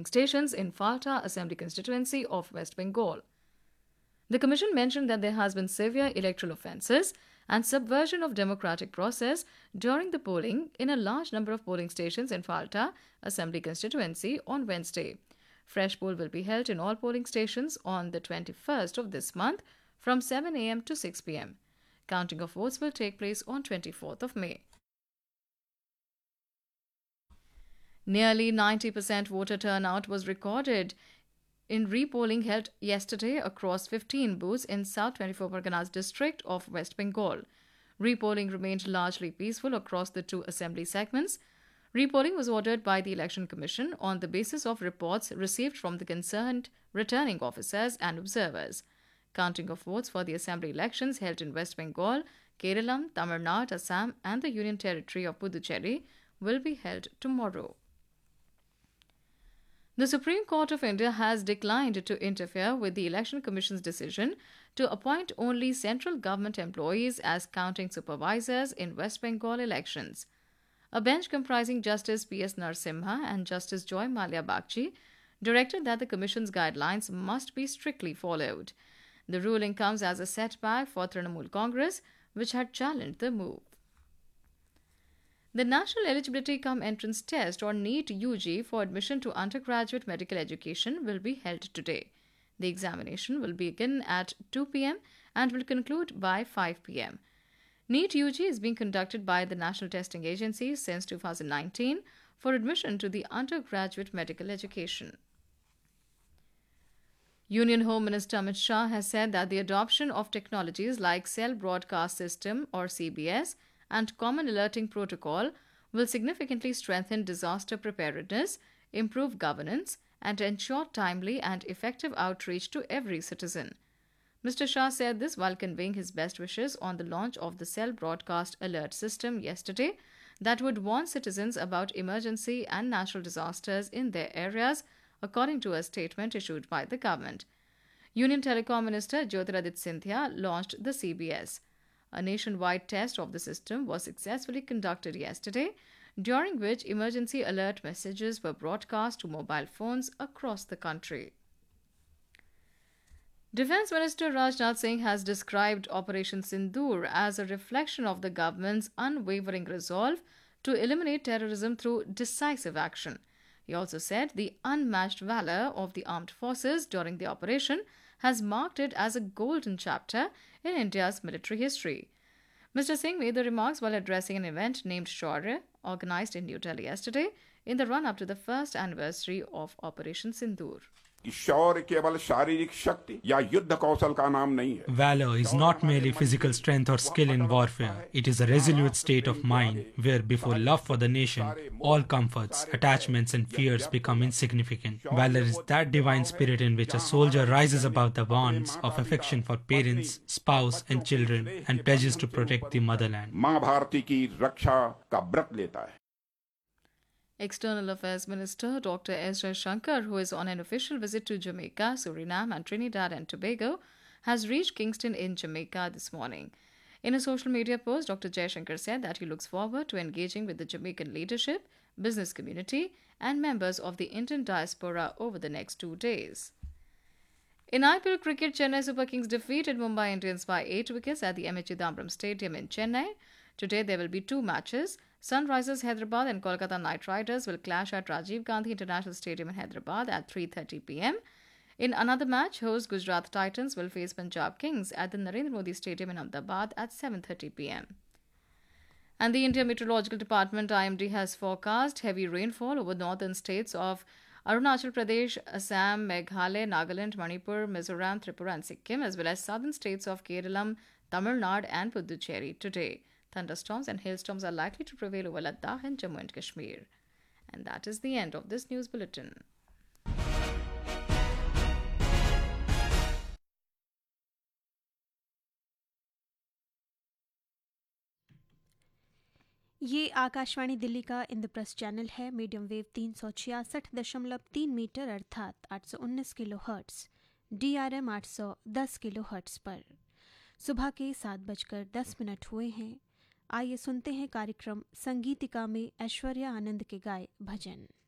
polling stations in Falta Assembly constituency of West Bengal. The Commission mentioned that there has been severe electoral offences and subversion of democratic process during the polling in a large number of polling stations in Falta Assembly constituency on Wednesday. Fresh poll will be held in all polling stations on the 21st of this month from 7 a.m. to 6 p.m. Counting of votes will take place on 24th of May. Nearly 90% voter turnout was recorded in repolling held yesterday across 15 booths in South 24 Parganas district of West Bengal. Repolling remained largely peaceful across the two assembly segments. Repolling was ordered by the Election Commission on the basis of reports received from the concerned returning officers and observers. Counting of votes for the assembly elections held in West Bengal, Kerala, Tamil Nadu, Assam and the Union Territory of Puducherry will be held tomorrow. The Supreme Court of India has declined to interfere with the Election Commission's decision to appoint only central government employees as counting supervisors in West Bengal elections. A bench comprising Justice P.S. Narasimha and Justice Joy Malia Bagchi directed that the Commission's guidelines must be strictly followed. The ruling comes as a setback for Trinamool Congress, which had challenged the move. The National Eligibility Cum Entrance Test or NEET UG for admission to undergraduate medical education will be held today. The examination will begin at 2 p.m. and will conclude by 5 p.m. NEET UG is being conducted by the National Testing Agency since 2019 for admission to the undergraduate medical education. Union Home Minister Amit Shah has said that the adoption of technologies like Cell Broadcast System or CBS and Common Alerting Protocol will significantly strengthen disaster preparedness, improve governance, and ensure timely and effective outreach to every citizen. Mr. Shah said this while conveying his best wishes on the launch of the Cell Broadcast Alert System yesterday that would warn citizens about emergency and natural disasters in their areas, according to a statement issued by the government. Union Telecom Minister Jyotiraditya Scindia launched the CBS. A nationwide test of the system was successfully conducted yesterday, during which emergency alert messages were broadcast to mobile phones across the country. Defence Minister Rajnath Singh has described Operation Sindoor as a reflection of the government's unwavering resolve to eliminate terrorism through decisive action. He also said the unmatched valour of the armed forces during the operation has marked it as a golden chapter in India's military history. Mr. Singh made the remarks while addressing an event named Shaurya, organised in New Delhi yesterday in the run-up to the first anniversary of Operation Sindoor. Valor is not merely physical strength or skill in warfare. It is a resolute state of mind where before love for the nation, all comforts, attachments and fears become insignificant. Valor is that divine spirit in which a soldier rises above the bonds of affection for parents, spouse and children and pledges to protect the motherland. External Affairs Minister Dr. S. Jaishankar, who is on an official visit to Jamaica, Suriname and Trinidad and Tobago, has reached Kingston in Jamaica this morning. In a social media post, Dr. Jaishankar said that he looks forward to engaging with the Jamaican leadership, business community and members of the Indian diaspora over the next 2 days. In IPL cricket, Chennai Super Kings defeated Mumbai Indians by 8 wickets at the M.A. Chidambaram Stadium in Chennai. Today there will be 2 matches. Sunrisers Hyderabad and Kolkata Knight Riders will clash at Rajiv Gandhi International Stadium in Hyderabad at 3:30 p.m. In another match, host Gujarat Titans will face Punjab Kings at the Narendra Modi Stadium in Ahmedabad at 7:30 p.m. And the India Meteorological Department IMD has forecast heavy rainfall over northern states of Arunachal Pradesh, Assam, Meghalaya, Nagaland, Manipur, Mizoram, Tripura and Sikkim, as well as southern states of Kerala, Tamil Nadu and Puducherry today. Thunderstorms and hailstorms are likely to prevail over Ladakh and Jammu and Kashmir. And that is the end of this news bulletin. ये आकाशवाणी दिल्ली का Indraprastha channel है। Medium wave 366.3 metre अर्थात 819 kilo hertz, DRM 810 kilo hertz पर। सुबह के 7:10 हुए हैं। आइए सुनते हैं कार्यक्रम संगीतिका में ऐश्वर्या आनंद के गाए भजन।